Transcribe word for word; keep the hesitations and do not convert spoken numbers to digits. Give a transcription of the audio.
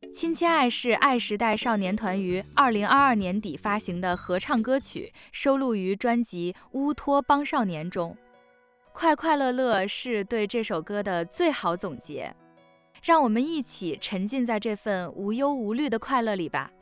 亲亲爱是爱时代少年团于二零二二年底发行的合唱歌曲，收录于专辑《乌托邦少年》中。快快乐乐是对这首歌的最好总结，让我们一起沉浸在这份无忧无虑的快乐里吧。